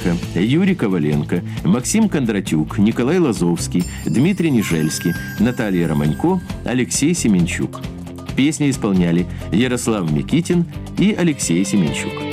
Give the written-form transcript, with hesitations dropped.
Коваленко, Юрий Коваленко, Максим Кондратюк, Николай Лазовский, Дмитрий Нежельский, Наталья Романько, Алексей Семенчук. Песни исполняли Ярослав Микитин и Алексей Семенчук.